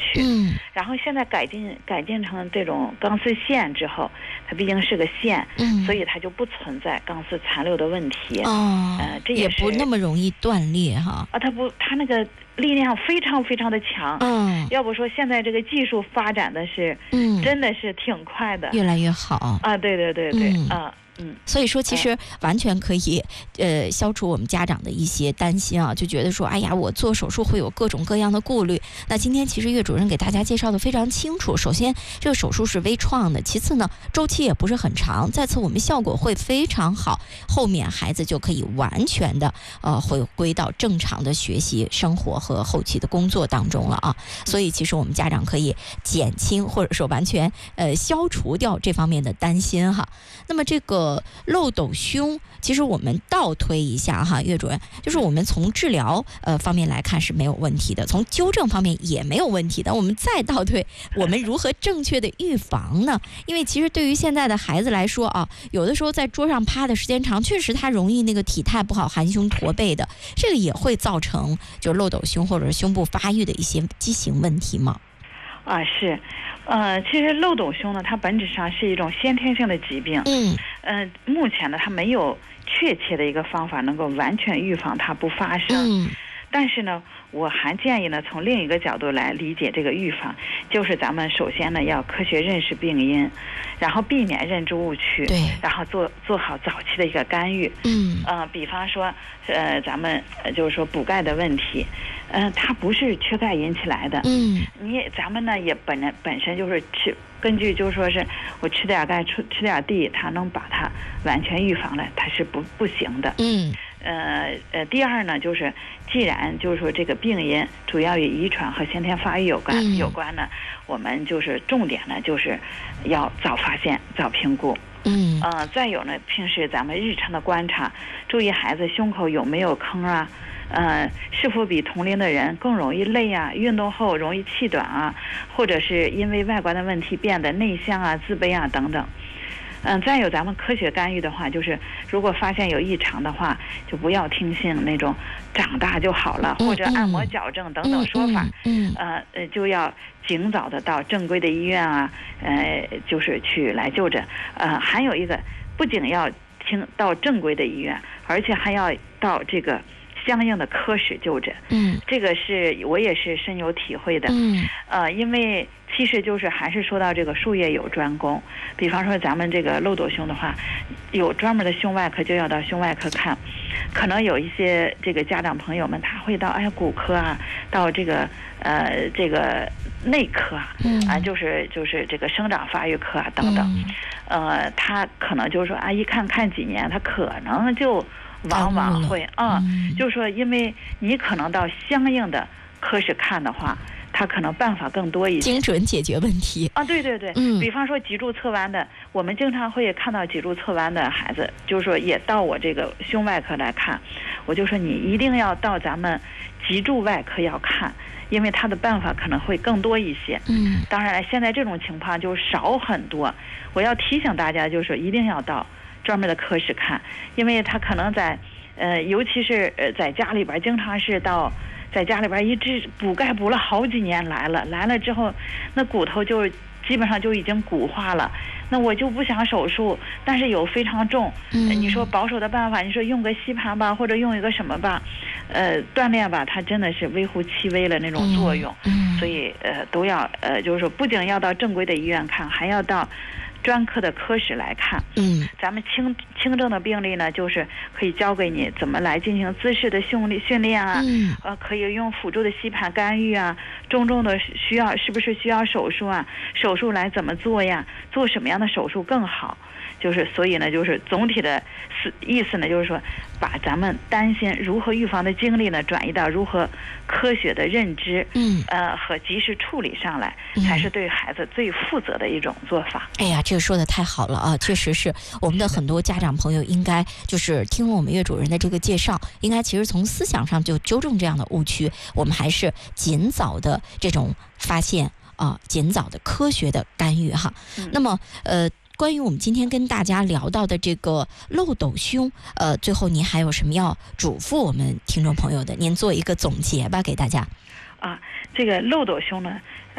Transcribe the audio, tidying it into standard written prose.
去。然后现在改进成这种钢丝线之后，它毕竟是个线，所以它就不存在钢丝残留的问题。这也不那么容易断裂哈。 它那个力量非常非常的强。要不说现在这个技术发展的是，真的是挺快的， 越来越好啊。 对， 所以说其实完全可以消除我们家长的一些担心啊，就觉得说哎呀我做手术会有各种各样的顾虑。那今天其实岳主任给大家介绍的非常清楚，首先这个手术是微创的，其次呢周期也不是很长，再次我们效果会非常好，后面孩子就可以完全的回归到正常的学习生活和后期的工作当中了啊。所以其实我们家长可以减轻或者说完全消除掉这方面的担心哈。那么这个漏斗胸，其实我们倒推一下哈，岳主任，就是我们从治疗方面来看是没有问题的，从纠正方面也没有问题的。我们再倒推，我们如何正确的预防呢？因为其实对于现在的孩子来说啊，有的时候在桌上趴的时间长，确实他容易那个体态不好，含胸驼背的，这个也会造成就漏斗胸或者胸部发育的一些畸形问题吗？ 是。其实漏斗胸呢，它本质上是一种先天性的疾病。目前呢，它没有确切的一个方法能够完全预防它不发生。但是呢，我还建议呢，从另一个角度来理解这个预防，就是咱们首先呢要科学认识病因，然后避免认知误区，然后做好早期的一个干预。比方说，咱们就是说补钙的问题，它不是缺钙引起来的。咱们呢也本身就是根据就是说是我吃点钙吃点D，它能把它完全预防了，它是不行的。第二呢，就是既然就是说这个病因主要与遗传和先天发育有关呢，我们就是重点呢就是要早发现早评估。再有呢，平时咱们日常的观察，注意孩子胸口有没有坑啊，是否比同龄的人更容易累啊，运动后容易气短啊，或者是因为外观的问题变得内向啊、自卑啊等等。再有咱们科学干预的话，就是如果发现有异常的话，就不要听信那种长大就好了或者按摩矫正等等说法。就要尽早的到正规的医院啊，就是去来就诊。还有一个，不仅要到正规的医院，而且还要到这个相应的科室就诊。这个是我也是深有体会的。因为其实就是还是说到这个术业有专攻，比方说咱们这个漏斗胸的话，有专门的胸外科就要到胸外科看，可能有一些这个家长朋友们他会到骨科啊，到这个内科啊，就是这个生长发育科啊等等。他可能就是说一看几年，他可能就往往会就是说因为你可能到相应的科室看的话，他可能办法更多一些， 精准解决问题对，比方说脊柱侧弯的，我们经常会看到脊柱侧弯的孩子，就是说也到我这个胸外科来看，我就说你一定要到咱们脊柱外科要看，因为他的办法可能会更多一些。当然了，现在这种情况就少很多，我要提醒大家就是一定要到专门的科室看，因为他可能在尤其是在家里边经常是在家里边一直补钙补了好几年来了之后，那骨头就基本上就已经骨化了，那我就不想手术，但是有非常重。你说保守的办法，你说用个吸盘吧，或者用一个什么吧，锻炼吧，它真的是微乎其微的那种作用。所以都要就是说不仅要到正规的医院看，还要到专科的科室来看。咱们轻症的病例呢，就是可以教给你怎么来进行姿势的训练啊，可以用辅助的吸盘干预啊，重的是不是需要手术啊，手术来怎么做呀，做什么样的手术更好，就是所以呢，就是总体的意思呢，就是说把咱们担心如何预防的精力呢，转移到如何科学的认知，和及时处理上来，才是对孩子最负责的一种做法。 哎呀，这个说的太好了啊！确实是我们的很多家长朋友应该就是听了我们岳主任的这个介绍，应该其实从思想上就纠正这样的误区，我们还是尽早的这种发现尽早的科学的干预哈。那么关于我们今天跟大家聊到的这个漏斗胸，最后您还有什么要嘱咐我们听众朋友的？您做一个总结吧，给大家。 这个漏斗胸呢，